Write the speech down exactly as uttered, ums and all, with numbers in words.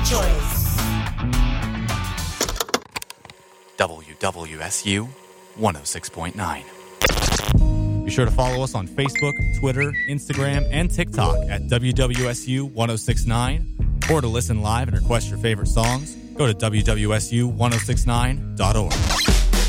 choice. W W S U one oh six point nine. Be sure to follow us on Facebook, Twitter, Instagram, and TikTok at W W S U one oh six point nine. Or to listen live and request your favorite songs, go to W W S U ten sixty-nine dot org.